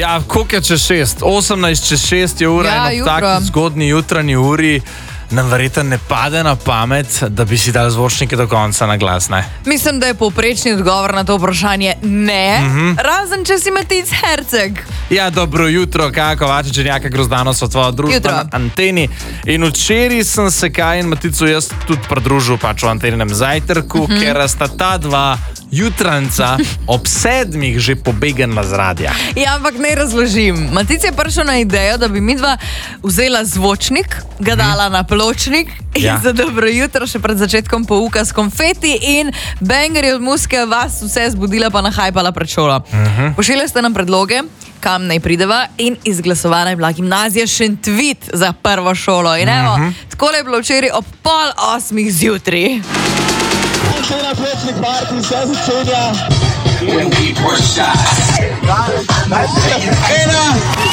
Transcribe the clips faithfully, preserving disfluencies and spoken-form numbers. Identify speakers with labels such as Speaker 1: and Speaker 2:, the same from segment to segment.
Speaker 1: Ja, koliko je čez šest? osemnajst čez šest je ura
Speaker 2: Ja,
Speaker 1: in ob taki zgodni jutranji uri nam verjetno ne pade na pamet, da bi si dali zvočnike do konca na glas, ne?
Speaker 2: Mislim, da je povprečni odgovor na to vprašanje ne,
Speaker 1: Mhm.
Speaker 2: razen če si Matic Herceg.
Speaker 1: Ja, dobro jutro, kako Vačič in Jaka Grozdano so tvoja družba
Speaker 2: Jutro.
Speaker 1: na Anteni. In včeraj sem se kaj in Maticu jaz tudi pridružil pač v Anteninem zajtrku,
Speaker 2: Mhm.
Speaker 1: ker sta ta dva jutranca ob sedmih že pobegnila z radija.
Speaker 2: Ja, ampak ne razložim. Matic je prišel na idejo, da bi midva vzela zvočnik, ga dala na pločnik in
Speaker 1: Ja.
Speaker 2: za dobro jutro še pred začetkom pouka s konfeti in bangerji od muske vas vse zbudila pa nahajpala pred šolo.
Speaker 1: Mhm.
Speaker 2: Pošiljali ste nam predloge, kam naj prideva in izglasovana je bila gimnazija Šentvid za prvo šolo. In evo,
Speaker 1: Mhm.
Speaker 2: takole je bilo včeraj ob pol osmih zjutraj.
Speaker 3: Antena pločnik party, vse začenja. Ena!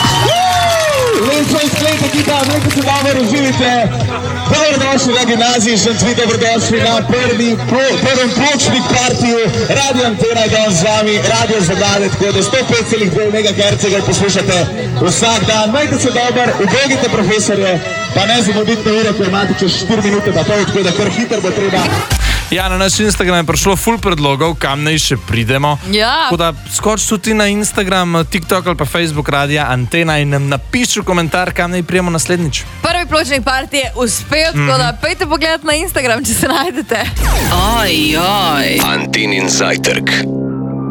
Speaker 3: Lepo izgled ekipa, nekaj se dobro uživite. Dobrodošli na gimnaziji Šentvid, dobrodošli na prvi, prvem pločnik partiju. Radio Antena je danes z vami, radio Zadane, tako da sto pet celih dve megaherca poslušate vsak dan. Majte se dober, ubogite profesorje, pa ne zamudite ure, ko imate čez štiri minute pa pol, tako da kar hiter bo treba.
Speaker 1: Ja, na naš Instagram je prišlo ful predlogov, kam naj še pridemo.
Speaker 2: Ja.
Speaker 1: Tako da skoč tudi na Instagram, TikTok ali pa Facebook radia Antena in nam napiši komentar, kam naj prijemo naslednjič.
Speaker 2: Prvi pločnik partij je uspel, mm. tako da pejte pogled na Instagram, če se najdete.
Speaker 4: Oj, oj. Antenin zajtrk.